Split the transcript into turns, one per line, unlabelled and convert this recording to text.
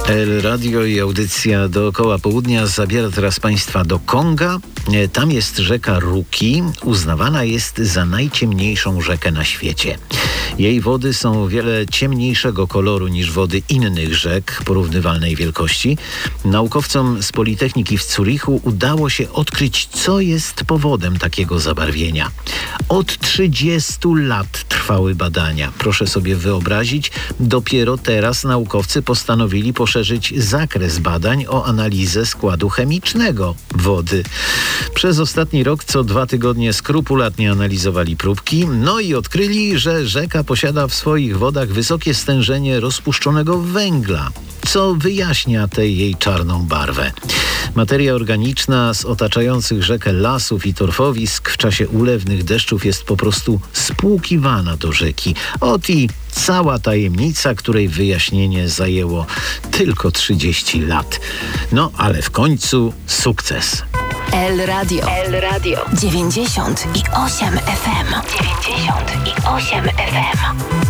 El Radio i audycja dookoła południa zabiera teraz Państwa do Konga. Tam jest rzeka Ruki. Uznawana jest za najciemniejszą rzekę na świecie. Jej wody są o wiele ciemniejszego koloru niż wody innych rzek porównywalnej wielkości. Naukowcom z Politechniki w Zurichu udało się odkryć, co jest powodem takiego zabarwienia. Od 30 lat trwały badania. Proszę sobie wyobrazić, dopiero teraz naukowcy postanowili poszerzyć zakres badań o analizę składu chemicznego wody. Przez ostatni rok co 2 tygodnie skrupulatnie analizowali próbki, no i odkryli, że rzeka posiada w swoich wodach wysokie stężenie rozpuszczonego węgla, co wyjaśnia tę jej czarną barwę. Materia organiczna z otaczających rzekę lasów i torfowisk w czasie ulewnych deszczów jest po prostu spłukiwana do rzeki. Ot i cała tajemnica, której wyjaśnienie zajęło tylko 30 lat. No, ale w końcu sukces.
El Radio 98 FM.